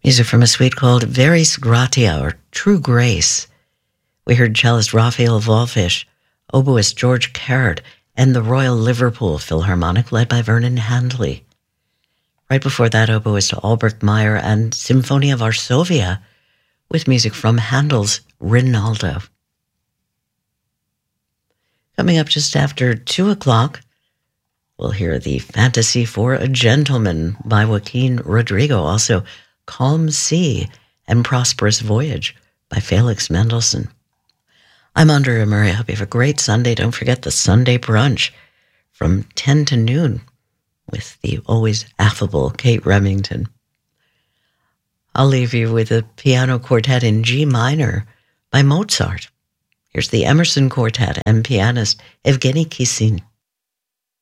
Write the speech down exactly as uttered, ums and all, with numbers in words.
Music from a suite called Veris Gratia, or True Grace. We heard cellist Raphael Wallfisch, oboist George Carrot, and the Royal Liverpool Philharmonic, led by Vernon Handley. Right before that, oboist Albrecht Meyer and Symphonia Varsovia, with music from Handel's Rinaldo. Coming up just after two o'clock, we'll hear the Fantasy for a Gentleman by Joaquin Rodrigo, also Calm Sea and Prosperous Voyage by Felix Mendelssohn. I'm Andrea Murray. I hope you have a great Sunday. Don't forget the Sunday brunch from ten to noon with the always affable Kate Remington. I'll leave you with a piano quartet in G minor by Mozart. Here's the Emerson Quartet and pianist Evgeny Kissin.